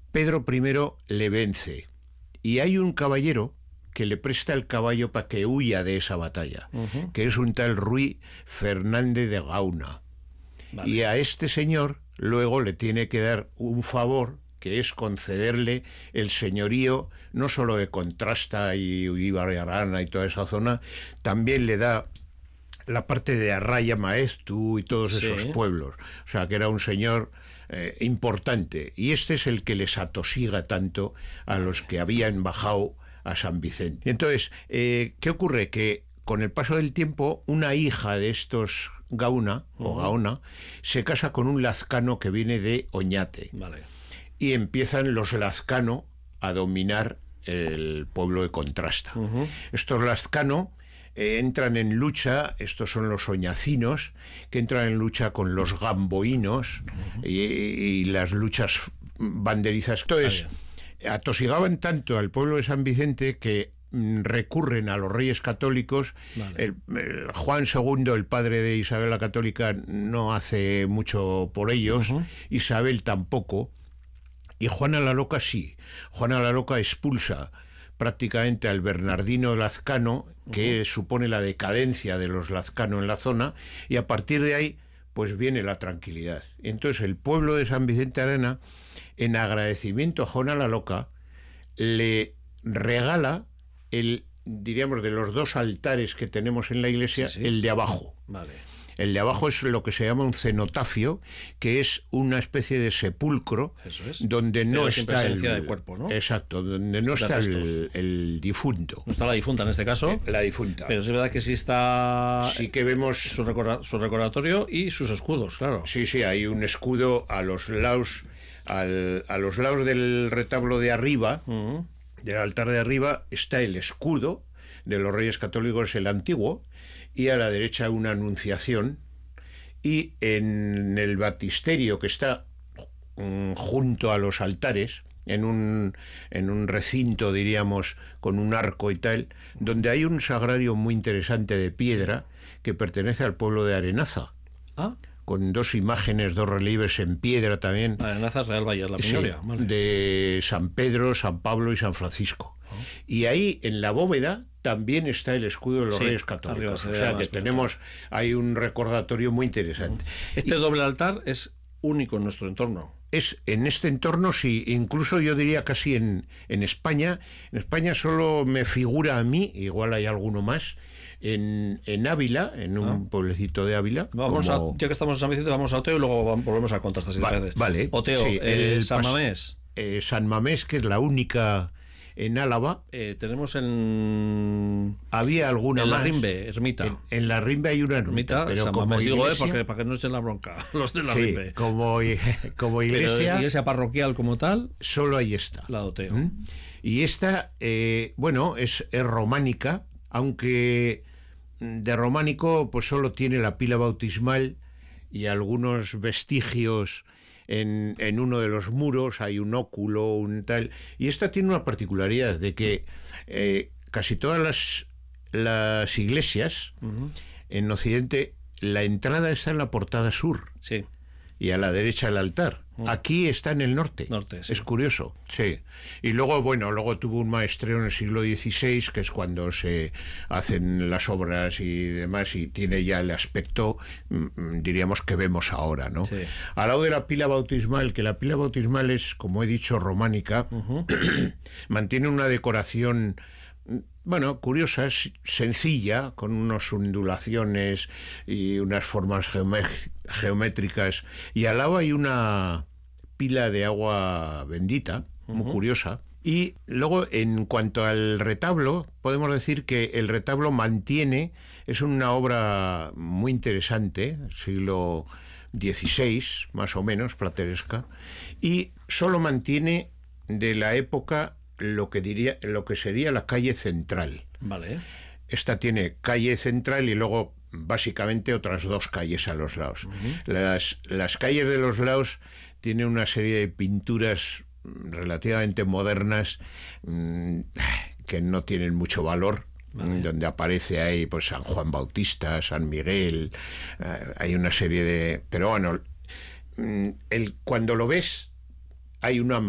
Pedro I le vence y hay un caballero que le presta el caballo para que huya de esa batalla, que es un tal Ruy Fernández de Gauna. Vale. Y a este señor luego le tiene que dar un favor, que es concederle el señorío no solo de Contrasta y Barriarana y toda esa zona, también le da la parte de Arraya Maestu y todos esos pueblos. O sea, que era un señor importante. Y este es el que les atosiga tanto a los que habían bajado a San Vicente. Y entonces, ¿qué ocurre? Que con el paso del tiempo, una hija de estos Gauna, o Gaona, se casa con un lazcano que viene de Oñate. Vale. Y empiezan los lazcano a dominar el pueblo de Contrasta. Estos lazcano entran en lucha, estos son los oñacinos, que entran en lucha con los gamboínos y las luchas banderizas. Entonces, atosigaban tanto al pueblo de San Vicente que recurren a los reyes católicos. Vale. Juan II, el padre de Isabel la Católica, no hace mucho por ellos, Isabel tampoco, y Juana la Loca sí. Juana la Loca expulsa prácticamente al Bernardino Lazcano, que supone la decadencia de los Lazcano en la zona, y a partir de ahí pues viene la tranquilidad. Entonces el pueblo de San Vicente Arena, en agradecimiento a Juana la Loca, le regala diríamos, de los dos altares que tenemos en la iglesia, el de abajo. Vale. El de abajo es lo que se llama un cenotafio, que es una especie de sepulcro donde no está el cuerpo, ¿no? Exacto, donde no está el difunto. No está la difunta en este caso. La difunta. Pero es verdad que sí está. Sí que vemos su recordatorio y sus escudos, claro. Sí, hay un escudo a los lados, a los lados del retablo de arriba. Del altar de arriba está el escudo de los Reyes Católicos, el antiguo, y a la derecha una anunciación, y en el baptisterio que está junto a los altares, en un recinto, diríamos, con un arco y tal, donde hay un sagrario muy interesante de piedra que pertenece al pueblo de Arenaza. Con dos imágenes, dos relieves en piedra también. Arenaza, Real Valles, la Pinoria. Vale. De San Pedro, San Pablo y San Francisco. Y ahí, en la bóveda, también está el escudo de los Reyes Católicos. O sea, que hay un recordatorio muy interesante. Este doble altar es único en nuestro entorno. En este entorno, sí, incluso yo diría casi en España. En España solo me figura a mí, igual hay alguno más, en Ávila, en un pueblecito de Ávila. Ya que estamos en San Vicente, vamos a Oteo y luego volvemos a Contrasta. Vale. Oteo, San Mamés. San Mamés, que es la única en Álava. Tenemos había alguna en más. La Rimbe, ermita. En la Rimbe hay una ermita, pero San como Mamés, iglesia, para que no echen la bronca los de la Rimbe. Como iglesia, pero iglesia parroquial como tal, solo hay esta. La Oteo. Y esta, es románica, aunque de románico pues solo tiene la pila bautismal y algunos vestigios. En uno de los muros hay un óculo, un tal, y esta tiene una particularidad de que casi todas las iglesias en Occidente, la entrada está en la portada sur, y a la derecha el altar. Aquí está en el norte. Es curioso, sí. Y luego tuvo un maestreo en el siglo XVI, que es cuando se hacen las obras y demás, y tiene ya el aspecto, diríamos, que vemos ahora, ¿no? Al lado de la pila bautismal, que la pila bautismal es, como he dicho, románica, mantiene una decoración, curiosa, sencilla, con unas ondulaciones y unas formas geométricas, y al lado hay una pila de agua bendita, muy curiosa. Y luego, en cuanto al retablo, podemos decir que el retablo es una obra muy interesante, siglo XVI, más o menos, plateresca, y solo mantiene de la época lo que sería la calle central. Vale. Esta tiene calle central y luego básicamente otras dos calles a los lados. Las calles de los lados tienen una serie de pinturas relativamente modernas que no tienen mucho valor. Donde aparece ahí pues San Juan Bautista, San Miguel, hay una serie de... Pero cuando lo ves hay una